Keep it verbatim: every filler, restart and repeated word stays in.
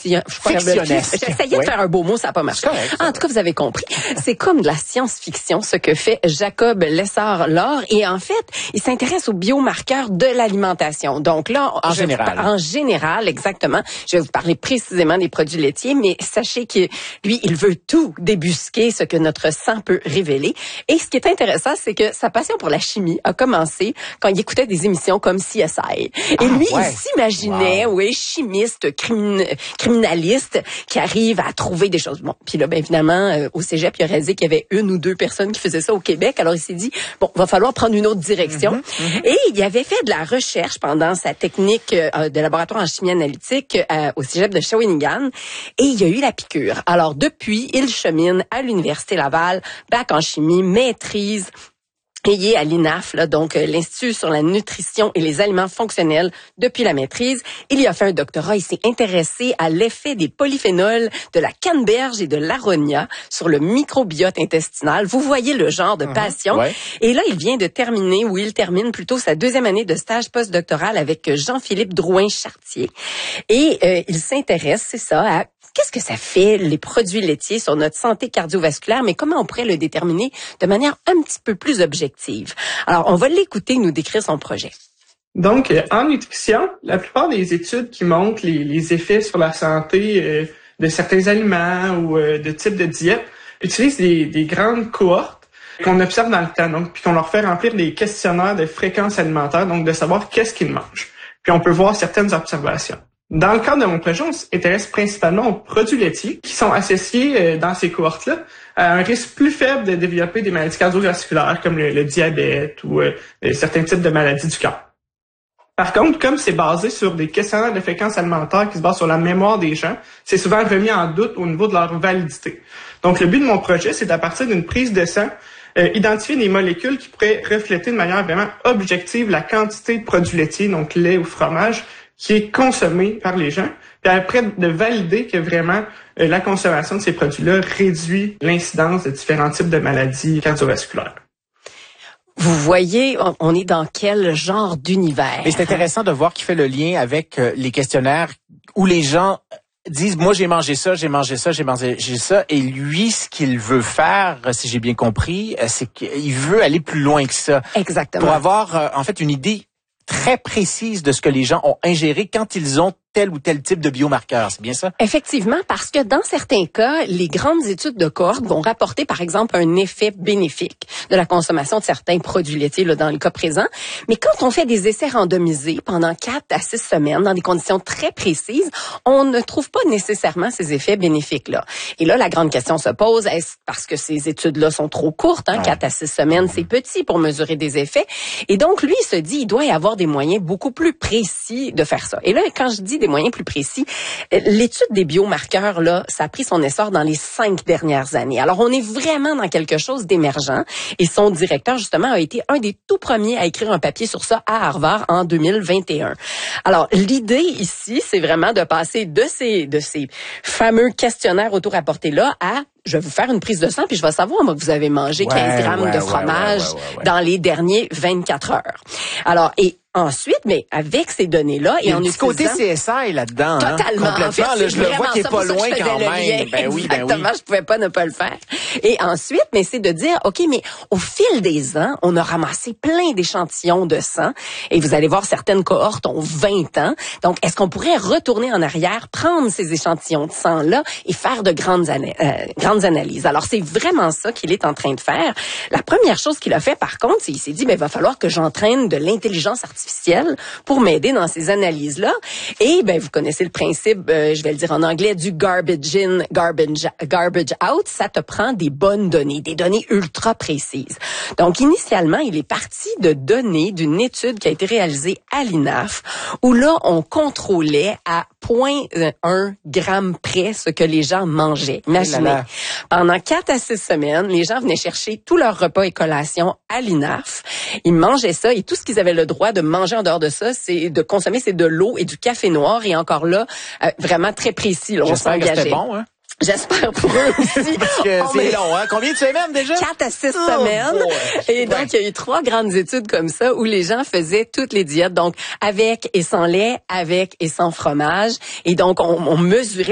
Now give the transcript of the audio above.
fiction. J'essayais oui. de faire un beau mot, ça n'a pas marché. Correct, en tout cas, vous avez compris. C'est comme de la science-fiction, ce que fait Jacob Lessard-Laure. Et en fait, il s'intéresse aux biomarqueurs de l'alimentation. Donc là, en je, général. En général, exactement. Je vais vous parler précisément des produits laitiers, mais sachez que lui, il veut tout débusquer, ce que notre sang peut révéler. Et ce qui est intéressant, c'est que sa passion pour la chimie a commencé quand il écoutait des émissions comme C S I. Et ah, lui, ouais. il s'imaginait, wow. oui, chimiste, crimin- criminaliste, qui arrive à trouver des choses. Bon, puis là, ben évidemment, euh, au cégep, il a réalisé qu'il y avait une ou deux personnes qui faisaient ça au Québec. Alors, il s'est dit, bon, va falloir prendre une autre direction. Mm-hmm, mm-hmm. Et il avait fait de la recherche pendant sa technique euh, de laboratoire en chimie analytique euh, au cégep de Shawinigan. Et il a eu la piqûre. Alors, depuis, il chemine à l'Université Laval, bac en chimie, maîtrise payé à l'I N A F, là, donc euh, l'Institut sur la nutrition et les aliments fonctionnels depuis la maîtrise. Il y a fait un doctorat. Il s'est intéressé à l'effet des polyphénols de la canneberge et de l'aronia sur le microbiote intestinal. Vous voyez le genre de passion. Mmh, ouais. Et là, il vient de terminer, ou il termine plutôt sa deuxième année de stage postdoctoral avec Jean-Philippe Drouin-Chartier. Et euh, il s'intéresse, c'est ça, à qu'est-ce que ça fait, les produits laitiers, sur notre santé cardiovasculaire, mais comment on pourrait le déterminer de manière un petit peu plus objective. Alors, on va l'écouter nous décrire son projet. Donc, euh, en nutrition, la plupart des études qui montrent les, les effets sur la santé euh, de certains aliments ou euh, de types de diète utilisent des, des grandes cohortes qu'on observe dans le temps, donc puis qu'on leur fait remplir des questionnaires de fréquence alimentaire, donc de savoir qu'est-ce qu'ils mangent. Puis on peut voir certaines observations. Dans le cadre de mon projet, on s'intéresse principalement aux produits laitiers qui sont associés euh, dans ces cohortes-là à un risque plus faible de développer des maladies cardiovasculaires comme le, le diabète ou euh, certains types de maladies du cœur. Par contre, comme c'est basé sur des questionnaires de fréquence alimentaire qui se basent sur la mémoire des gens, c'est souvent remis en doute au niveau de leur validité. Donc, le but de mon projet, c'est d'à partir d'une prise de sang, euh, identifier des molécules qui pourraient refléter de manière vraiment objective la quantité de produits laitiers, donc lait ou fromage, qui est consommé par les gens, puis après de valider que vraiment euh, la consommation de ces produits-là réduit l'incidence de différents types de maladies cardiovasculaires. Vous voyez, on est dans quel genre d'univers? Mais c'est intéressant de voir qu'il fait le lien avec euh, les questionnaires où les gens disent, moi j'ai mangé ça, j'ai mangé ça, j'ai mangé ça, et lui, ce qu'il veut faire, si j'ai bien compris, c'est qu'il veut aller plus loin que ça. Exactement. Pour avoir, euh, en fait, une idée très précise de ce que les gens ont ingéré quand ils ont tel ou tel type de biomarqueur, c'est bien ça? Effectivement, parce que dans certains cas, les grandes études de cohorte vont rapporter, par exemple, un effet bénéfique de la consommation de certains produits laitiers, là, dans le cas présent. Mais quand on fait des essais randomisés pendant quatre à six semaines, dans des conditions très précises, on ne trouve pas nécessairement ces effets bénéfiques-là. Et là, la grande question se pose, est-ce parce que ces études-là sont trop courtes, hein? quatre à six semaines, c'est petit pour mesurer des effets. Et donc, lui, il se dit, il doit y avoir des moyens beaucoup plus précis de faire ça. Et là, quand je dis des moyens plus précis, l'étude des biomarqueurs, là, ça a pris son essor dans les cinq dernières années. Alors, on est vraiment dans quelque chose d'émergent. Et son directeur, justement, a été un des tout premiers à écrire un papier sur ça à Harvard en deux mille vingt et un. Alors, l'idée ici, c'est vraiment de passer de ces, de ces fameux questionnaires auto-rapportés-là à je vais vous faire une prise de sang, puis je vais savoir, moi, que vous avez mangé quinze ouais, grammes ouais, de ouais, fromage ouais, ouais, ouais, ouais. dans les derniers vingt-quatre heures. Alors, et ensuite, mais avec ces données-là, et en un petit utilisant... côté C S I là-dedans. Totalement. Hein? Complètement, en fait, là, je le vois qui est pas loin quand même. Ben oui, ben Exactement, oui. je pouvais pas ne pas le faire. Et ensuite, mais c'est de dire, OK, mais au fil des ans, on a ramassé plein d'échantillons de sang. Et vous allez voir, certaines cohortes ont vingt ans. Donc, est-ce qu'on pourrait retourner en arrière, prendre ces échantillons de sang-là et faire de grandes, ana- euh, grandes analyses? Alors, c'est vraiment ça qu'il est en train de faire. La première chose qu'il a fait, par contre, c'est qu'il s'est dit, mais il va falloir que j'entraîne de l'intelligence artificielle pour m'aider dans ces analyses-là. Et ben vous connaissez le principe, euh, je vais le dire en anglais, du garbage in, garbage, garbage out. Ça te prend des bonnes données, des données ultra précises. Donc, initialement, il est parti de données d'une étude qui a été réalisée à l'I N A F, où là, on contrôlait à zéro virgule un gramme près ce que les gens mangeaient. Imaginez. Là là. Pendant quatre à six semaines, les gens venaient chercher tous leurs repas et collations à l'I N A F. Ils mangeaient ça et tout ce qu'ils avaient le droit de manger en dehors de ça, c'est de consommer, c'est de l'eau et du café noir. Et encore là, euh, vraiment très précis. Là, on J'espère que s'engageait. c'était bon, hein? J'espère pour eux aussi. Parce que Oh, c'est mais... long, hein? Combien de semaines déjà? Quatre à six oh, semaines. Boy. Et donc, il y a eu trois grandes études comme ça où les gens faisaient toutes les diètes. Donc, avec et sans lait, avec et sans fromage. Et donc, on, on mesurait